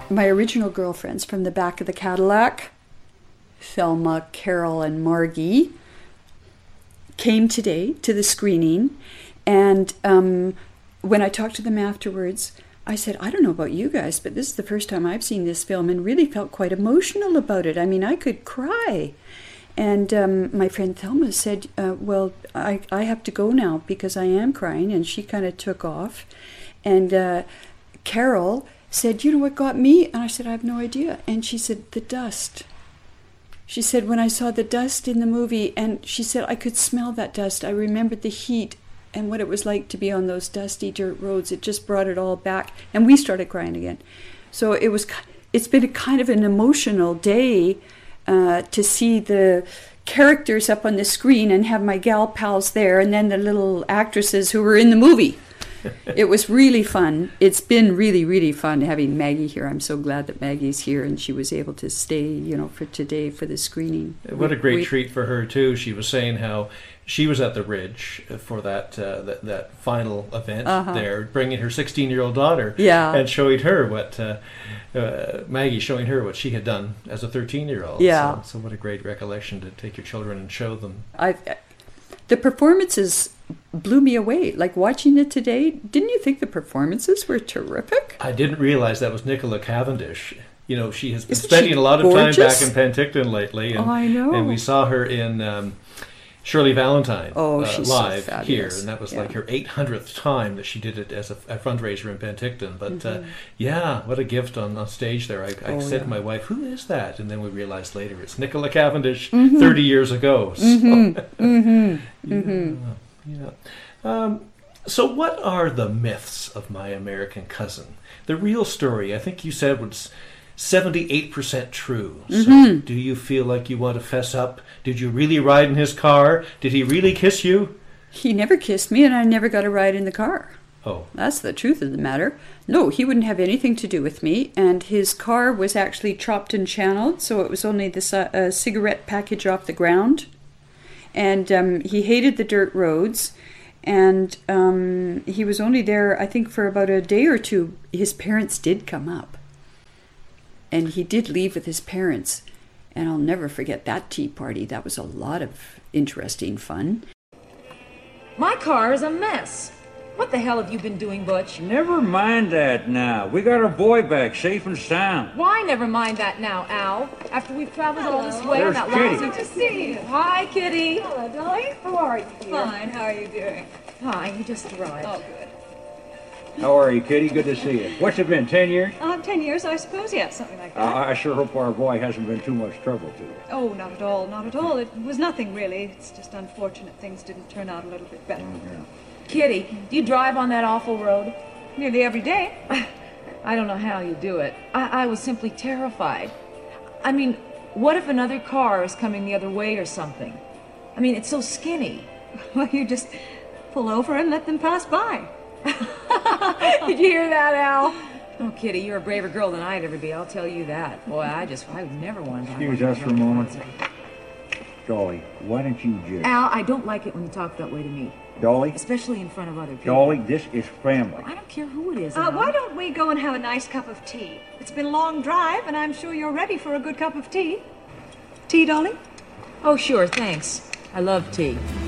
my original girlfriends from the back of the Cadillac, Thelma, Carol, and Margie, came today to the screening. And when I talked to them afterwards, I said, I don't know about you guys, but this is the first time I've seen this film and really felt quite emotional about it. I mean, I could cry. And my friend Thelma said, well, I have to go now because I am crying. And she kind of took off. And Carol said, you know what got me? And I said, I have no idea. And she said, the dust. She said, when I saw the dust in the movie, and she said, I could smell that dust. I remembered the heat and what it was like to be on those dusty dirt roads. It just brought it all back. And we started crying again. So it's been a kind of an emotional day to see the characters up on the screen and have my gal pals there and then the little actresses who were in the movie. It was really fun. It's been really, really fun having Maggie here. I'm so glad that Maggie's here and she was able to stay, for today for the screening. What a great treat for her too. She was saying how she was at the Ridge for that final event there, bringing her 16-year-old daughter, and showing her what Maggie showing her what she had done as a 13-year-old. Yeah. So what a great recollection to take your children and show them. The performances blew me away. Like watching it today, didn't you think the performances were terrific? I didn't realize that was Nicola Cavendish. She has been Isn't spending she a lot of gorgeous? time back in Penticton lately. And, I know. And we saw her in Shirley Valentine she's live so here. And that was like her 800th time that she did it as a fundraiser in Penticton. But what a gift on stage there. I said to my wife, who is that? And then we realized later it's Nicola Cavendish 30 years ago. So what are the myths of My American Cousin? The real story, I think you said, was 78% true. So do you feel like you want to fess up? Did you really ride in his car? Did he really kiss you? He never kissed me and I never got a ride in the car. Oh. That's the truth of the matter. No, he wouldn't have anything to do with me. And his car was actually chopped and channeled, so it was only the cigarette package off the ground. And he hated the dirt roads. And he was only there, I think, for about a day or two. His parents did come up. And he did leave with his parents. And I'll never forget that tea party. That was a lot of interesting fun. My car is a mess. What the hell have you been doing, Butch? Never mind that now. We got our boy back safe and sound. Why never mind that now, Al? After we've traveled all this way There's that Kitty. lousy to see you. Hi, Kitty. Hello, Dolly. How are you, dear? Fine. How are you doing? Fine. You just arrived. Oh, good. How are you, Kitty? Good to see you. What's it been, 10 years? 10 years, I suppose, yes, something like that. I sure hope our boy hasn't been too much trouble to you. Oh, not at all, not at all. It was nothing, really. It's just unfortunate things didn't turn out a little bit better. Yeah. Kitty, do you drive on that awful road? Nearly every day. I don't know how you do it. I was simply terrified. I mean, what if another car is coming the other way or something? I mean, it's so skinny. Well, you just pull over and let them pass by. Did you hear that, Al? Oh, Kitty, you're a braver girl than I'd ever be, I'll tell you that. Boy, I would never want to drive. Excuse us for a moment. Dolly, why don't you just... Al, I don't like it when you talk that way to me. Dolly? Especially in front of other people. Dolly, this is family. I don't care who it is, Al. Why don't we go and have a nice cup of tea? It's been a long drive, and I'm sure you're ready for a good cup of tea. Tea, Dolly? Oh, sure, thanks. I love tea.